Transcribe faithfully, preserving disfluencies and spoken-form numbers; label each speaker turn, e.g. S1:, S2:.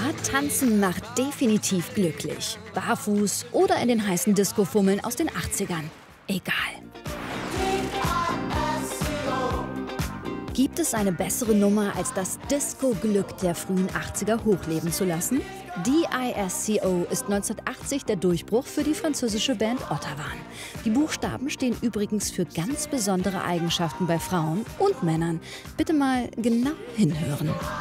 S1: Tanzen macht definitiv glücklich. Barfuß oder in den heißen Disco-Fummeln aus den achtzigern. Egal. Gibt es eine bessere Nummer, als das Disco-Glück der frühen achtziger hochleben zu lassen? D I S C O ist neunzehnhundertachtzig der Durchbruch für die französische Band Ottavan. Die Buchstaben stehen übrigens für ganz besondere Eigenschaften bei Frauen und Männern. Bitte mal genau hinhören.